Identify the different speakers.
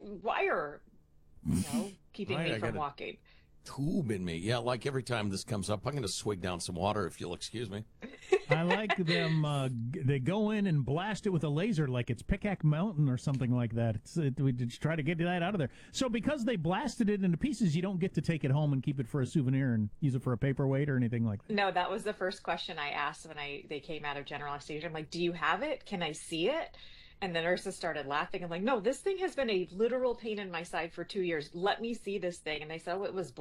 Speaker 1: wire, keeping
Speaker 2: Right,
Speaker 1: me
Speaker 2: I
Speaker 1: from
Speaker 2: got a
Speaker 1: walking.
Speaker 2: tube in me. Yeah, like every time this comes up, I'm going to swig down some water if you'll excuse me.
Speaker 3: I like them. They go in and blast it with a laser like it's Pickaxe Mountain or something like that. We just try to get that out of there. So because they blasted it into pieces, you don't get to take it home and keep it for a souvenir and use it for a paperweight or anything like that.
Speaker 1: No, that was the first question I asked when they came out of general anesthesia. I'm like, "Do you have it? Can I see it?" And the nurses started laughing. I'm like, "No, this thing has been a literal pain in my side for 2 years. Let me see this thing." And they said, "Oh, it was